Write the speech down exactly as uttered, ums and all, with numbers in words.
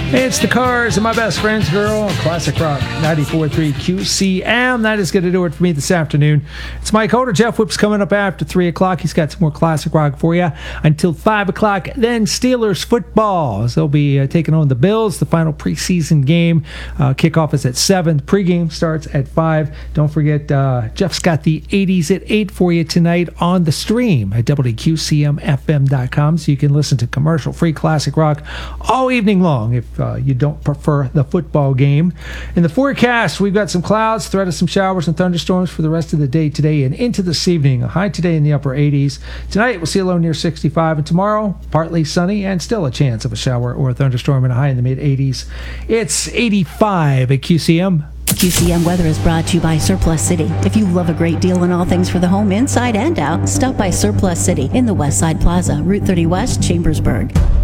It's the Cars and My Best Friend's Girl, Classic Rock ninety-four point three Q C M. That is going to do it for me this afternoon. It's Mike Holder. Jeff Whip's coming up after three o'clock. He's got some more Classic Rock for you until five o'clock. Then Steelers football. So they'll be uh, taking on the Bills. The final preseason game. Uh, kickoff is at seven. Pregame starts at five. Don't forget, uh, Jeff's got the eighties at eight for you tonight on the stream at W Q C M F M dot com. So you can listen to commercial-free Classic Rock all evening long if Uh, you don't prefer the football game. In the forecast, we've got some clouds, threat of some showers and thunderstorms for the rest of the day today and into this evening. A high today in the upper eighties. Tonight, we'll see a low near sixty-five, and tomorrow, partly sunny and still a chance of a shower or a thunderstorm and a high in the mid-eighties. It's eighty-five at Q C M. Q C M weather is brought to you by Surplus City. If you love a great deal on all things for the home, inside and out, stop by Surplus City in the West Side Plaza, Route thirty West, Chambersburg.